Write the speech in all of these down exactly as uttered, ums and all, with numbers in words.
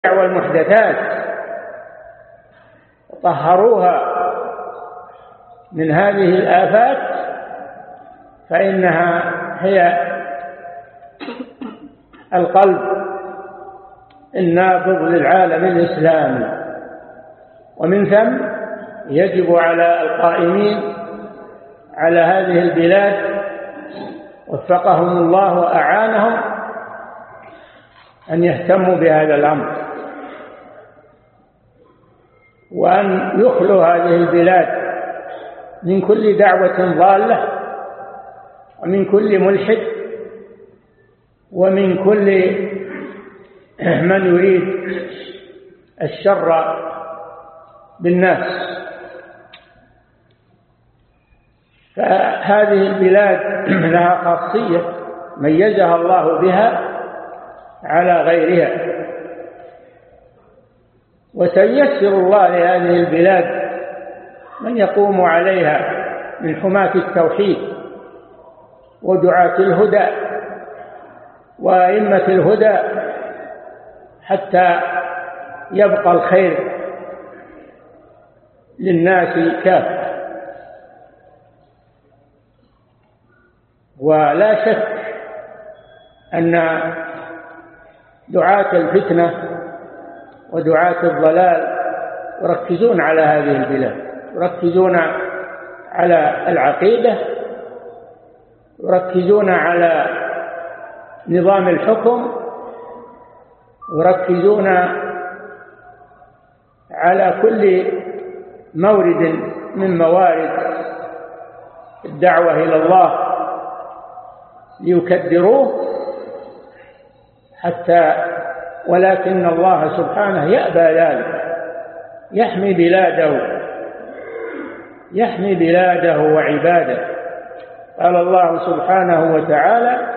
والمحدثات طهروها من هذه الآفات، فإنها هي القلب النابض للعالم الإسلامي. ومن ثم يجب على القائمين على هذه البلاد وفقهم الله وأعانهم أن يهتموا بهذا الأمر، وأن يخلوا هذه البلاد من كل دعوة ضالة، ومن كل ملحد، ومن كل من يريد الشر بالناس. فهذه البلاد لها خاصية ميزها الله بها على غيرها، وسيسر الله لهذه البلاد من يقوم عليها من حماة التوحيد ودعاة الهدى وأئمة الهدى، حتى يبقى الخير للناس كافة. ولا شك أن دعاة الفتنة ودعاة الضلال يركزون على هذه البلاد، يركزون على العقيدة، يركزون على نظام الحكم، يركزون على كل مورد من موارد الدعوة إلى الله ليكدروه حتى، ولكن الله سبحانه يأبى ذلك، يحمي بلاده يحمي بلاده وعباده. قال الله سبحانه وتعالى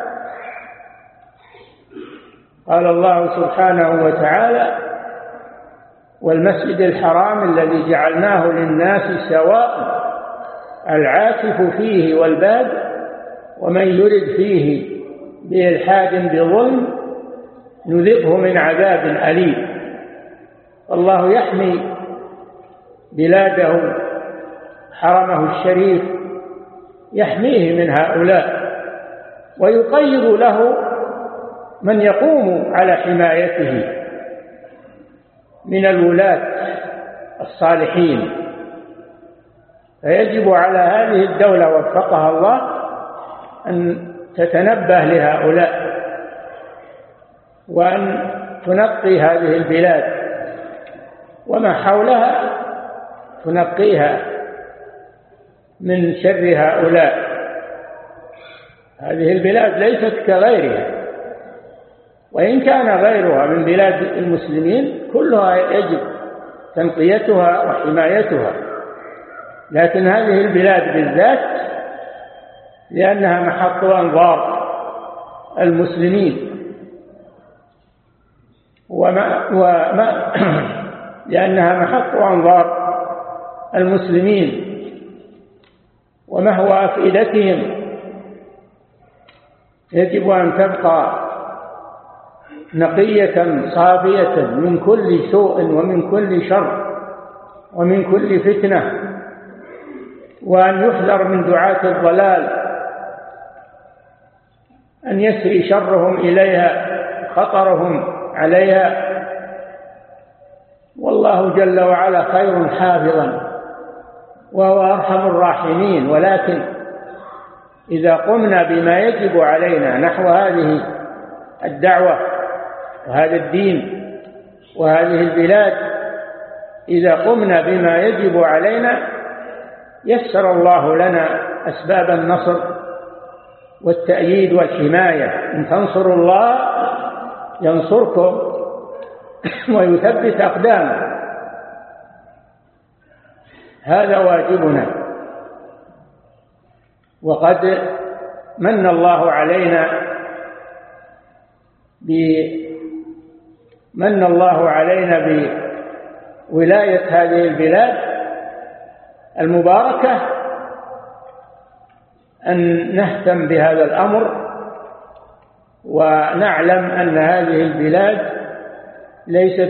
قال الله سبحانه وتعالى والمسجد الحرام الذي جعلناه للناس سواء العاكف فيه والباد ومن يرد فيه بإلحاد بظلم نذقه من عذاب أليم. الله يحمي بلاده حرمه الشريف، يحميه من هؤلاء، ويقيض له من يقوم على حمايته من الولاة الصالحين. فيجب على هذه الدولة وفقها الله أن تتنبه لهؤلاء، وأن تنقي هذه البلاد وما حولها، تنقيها من شر هؤلاء. هذه البلاد ليست كغيرها، وإن كان غيرها من بلاد المسلمين كلها يجب تنقيتها وحمايتها، لكن هذه البلاد بالذات لأنها محط أنظار المسلمين، وما وما لأنها محط أنظار المسلمين ومهوى أفئدتهم، يجب أن تبقى نقية صافية من كل سوء ومن كل شر ومن كل فتنة، وأن يحذر من دعاة الضلال أن يسري شرهم إليها، خطرهم عليها. والله جل وعلا خير حافظا وهو أرحم الراحمين. ولكن إذا قمنا بما يجب علينا نحو هذه الدعوة وهذا الدين وهذه البلاد، إذا قمنا بما يجب علينا يسر الله لنا أسباب النصر والتأييد والحماية. إن تنصروا الله ينصركم ويثبت أقدامكم. هذا واجبنا. وقد من الله علينا من الله علينا بولاية هذه البلاد المباركة أن نهتم بهذا الأمر، ونعلم أن هذه البلاد ليست